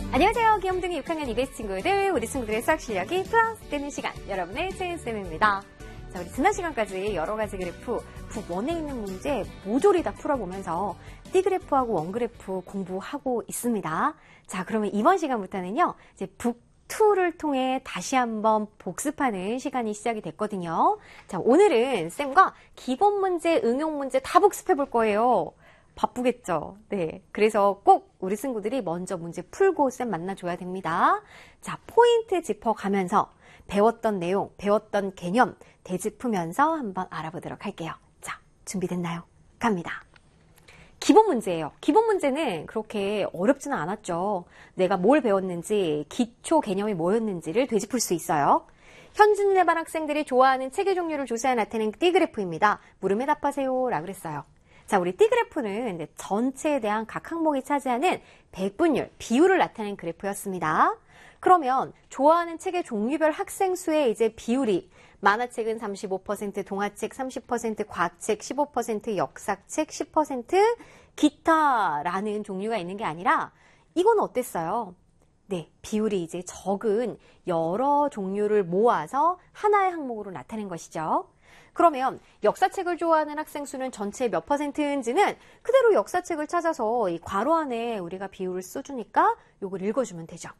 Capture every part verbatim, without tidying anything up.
안녕하세요. 귀염둥이 육 학년 이베이스 친구들, 우리 친구들의 수학 실력이 플러스 되는 시간, 여러분의 채은쌤입니다. 자, 우리 지난 시간까지 여러 가지 그래프, 북일에 있는 문제 모조리 다 풀어보면서 D그래프하고 원그래프 공부하고 있습니다. 자, 그러면 이번 시간부터는요, 이제 북이를 통해 다시 한번 복습하는 시간이 시작이 됐거든요. 자, 오늘은 쌤과 기본 문제, 응용 문제 다 복습해 볼 거예요. 바쁘겠죠? 네. 그래서 꼭 우리 친구들이 먼저 문제 풀고 쌤 만나줘야 됩니다. 자, 포인트 짚어가면서 배웠던 내용, 배웠던 개념 되짚으면서 한번 알아보도록 할게요. 자, 준비됐나요? 갑니다. 기본 문제예요. 기본 문제는 그렇게 어렵지는 않았죠. 내가 뭘 배웠는지, 기초 개념이 뭐였는지를 되짚을 수 있어요. 현준 내반 학생들이 좋아하는 책의 종류를 조사해 나타낸 D그래프입니다. 물음에 답하세요. 라고 그랬어요. 자, 우리 D그래프는 전체에 대한 각 항목이 차지하는 배분율, 비율을 나타낸 그래프였습니다. 그러면 좋아하는 책의 종류별 학생 수의 이제 비율이 만화책은 삼십오 퍼센트, 동화책 삼십 퍼센트, 과책 십오 퍼센트, 역사책 십 퍼센트, 기타라는 종류가 있는 게 아니라 이건 어땠어요? 네, 비율이 이제 적은 여러 종류를 모아서 하나의 항목으로 나타낸 것이죠. 그러면 역사책을 좋아하는 학생 수는 전체의 몇 퍼센트인지는 그대로 역사책을 찾아서 이 괄호 안에 우리가 비율을 써주니까 이걸 읽어주면 되죠.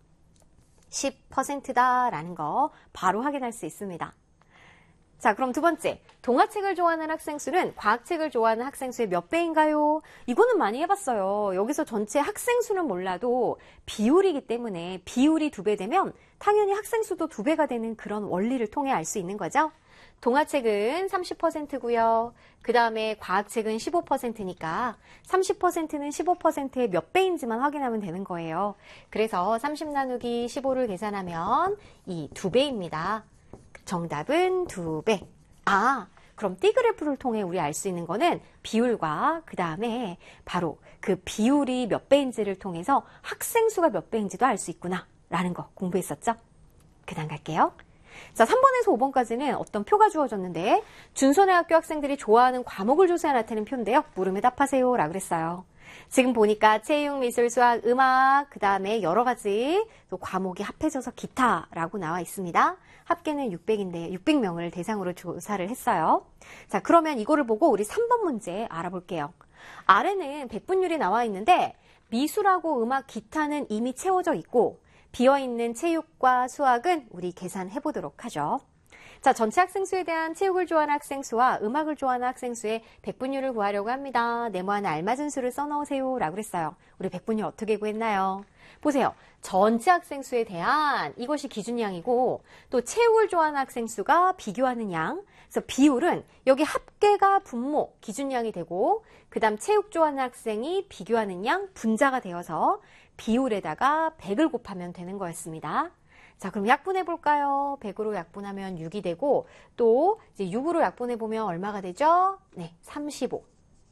십 퍼센트다라는 거 바로 확인할 수 있습니다. 자, 그럼 두 번째, 동화책을 좋아하는 학생 수는 과학책을 좋아하는 학생 수의 몇 배인가요? 이거는 많이 해봤어요. 여기서 전체 학생 수는 몰라도 비율이기 때문에 비율이 두 배 되면 당연히 학생 수도 두 배가 되는 그런 원리를 통해 알 수 있는 거죠. 동화책은 삼십 퍼센트고요. 그 다음에 과학책은 십오 퍼센트니까 삼십 퍼센트는 십오 퍼센트의 몇 배인지만 확인하면 되는 거예요. 그래서 삼십 나누기 십오를 계산하면 이 두 배입니다. 정답은 두 배. 아, 그럼 D그래프를 통해 우리 알 수 있는 거는 비율과 그 다음에 바로 그 비율이 몇 배인지를 통해서 학생 수가 몇 배인지도 알 수 있구나 라는 거 공부했었죠? 그 다음 갈게요. 자, 삼 번에서 오 번까지는 어떤 표가 주어졌는데 준선의 학교 학생들이 좋아하는 과목을 조사해 나타낸 표인데요. 물음에 답하세요 라고 그랬어요. 지금 보니까 체육, 미술, 수학, 음악, 그 다음에 여러 가지 또 과목이 합해져서 기타라고 나와 있습니다. 합계는 육백인데 육백 명을 대상으로 조사를 했어요. 자, 그러면 이거를 보고 우리 삼 번 문제 알아볼게요. 아래는 배분율이 나와 있는데 미술하고 음악, 기타는 이미 채워져 있고 비어있는 체육과 수학은 우리 계산해 보도록 하죠. 자, 전체 학생 수에 대한 체육을 좋아하는 학생 수와 음악을 좋아하는 학생 수의 백분율을 구하려고 합니다. 네모안에 알맞은 수를 써넣으세요 라고 그랬어요. 우리 백분율 어떻게 구했나요? 보세요. 전체 학생 수에 대한 이것이 기준량이고 또 체육을 좋아하는 학생 수가 비교하는 양. 그래서 비율은 여기 합계가 분모 기준량이 되고 그 다음 체육 좋아하는 학생이 비교하는 양 분자가 되어서 비율에다가 백을 곱하면 되는 거였습니다. 자, 그럼 약분해 볼까요? 백으로 약분하면 육이 되고 또 이제 육으로 약분해 보면 얼마가 되죠? 네, 삼십오.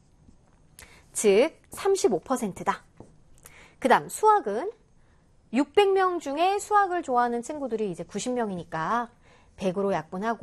즉 삼십오 퍼센트다. 그 다음 수학은 육백 명 중에 수학을 좋아하는 친구들이 이제 구십 명이니까 백으로 약분하고